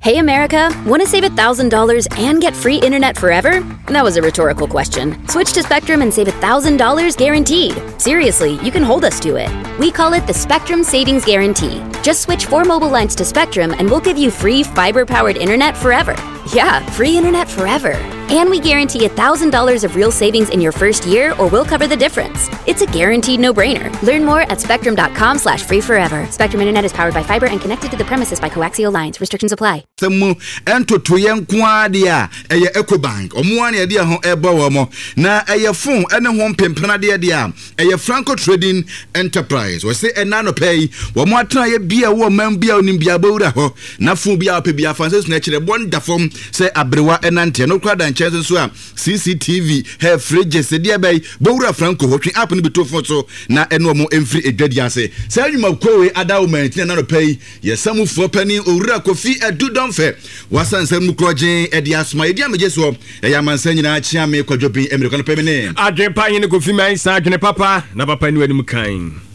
Hey America, want to save $1,000 and get free internet forever? That was a rhetorical question. Switch to Spectrum and save $1,000 guaranteed. Seriously, you can hold us to it. We call it the Spectrum Savings Guarantee. Just switch 4 mobile lines to Spectrum and we'll give you free fiber-powered internet forever. Yeah, free internet forever. And we guarantee $1,000 of real savings in your first year or we'll cover the difference. It's a guaranteed no-brainer. Learn more at spectrum.com/free forever. Spectrum Internet is powered by fiber and connected to the premises by coaxial lines. Restrictions apply. Semu ento toyen kwa dia eye Ecobank omuane ade ho ebo mo na eye phone ene ho mpempena de dia eye Franco Trading Enterprise we say enano pay wo mo atena ye bia wo man bia onim bia bawura ho na phone bia pe bia fanse na kire bonda fom say abrewa enante no kwada nche so a CCTV he fridge se dia bay bawura Franco ho twen app no beto fo so na eno mo emfri edwadi ase say nyuma kowe adawo man tina na no pay ye samu fo pani owura Kofi Edudo Fe wasansem mukrojen edi asma edi amejeso ya mansa nyina chia me kwadwopin emiriko no pemene adwen pa yin Kofi man sa adwen papa na papa ni wani mukan